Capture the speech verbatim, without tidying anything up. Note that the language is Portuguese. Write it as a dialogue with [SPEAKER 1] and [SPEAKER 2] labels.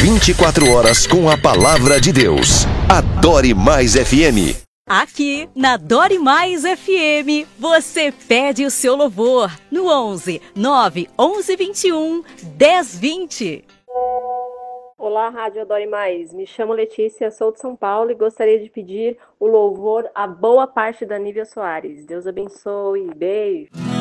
[SPEAKER 1] vinte e quatro horas com a palavra de Deus. Adore Mais F M.
[SPEAKER 2] Aqui na Dore Mais F M, você pede o seu louvor no onze, nove, onze, vinte e um, dez, vinte.
[SPEAKER 3] Olá, Rádio Adore Mais. Me chamo Letícia, sou de São Paulo e gostaria de pedir o louvor A Boa Parte da Nívia Soares. Deus abençoe. Beijo.